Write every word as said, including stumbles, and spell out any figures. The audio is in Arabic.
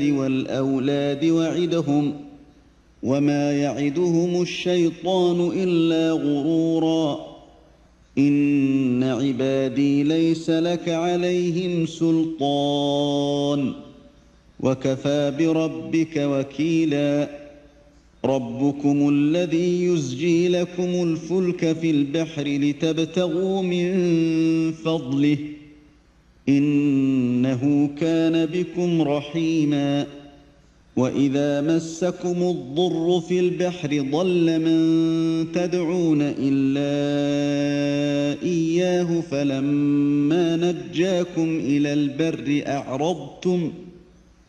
والأولاد وعدهم وما يعدهم الشيطان إلا غرورا إن عبادي ليس لك عليهم سلطان وكفى بربك وكيلا ربكم الذي يزجي لكم الفلك في البحر لتبتغوا من فضله إنه كان بكم رحيما وإذا مسكم الضر في البحر ضل من تدعون إلا إياه فلما نجاكم إلى البر أعرضتم